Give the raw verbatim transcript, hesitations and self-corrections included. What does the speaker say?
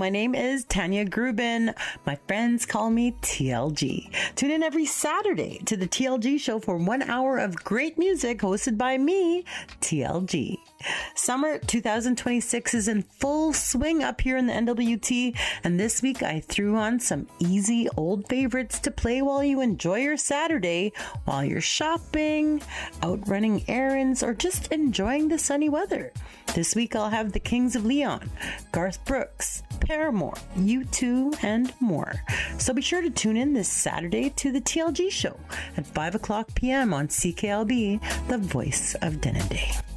My name is Tanya Grubin. My friends call me T L G. Tune in every Saturday to the T L G show for one hour of great music hosted by me, T L G. Summer two thousand twenty-six is in full swing up here in the N W T, and this week I threw on some easy old favorites to play while you enjoy your Saturday, while you're shopping, out running errands, or just enjoying the sunny weather. This week I'll have the Kings of Leon, Garth Brooks, Paramore, U two, and more. So be sure to tune in this Saturday to the T L G show at five o'clock p.m. on C K L B, the voice of Denendeh.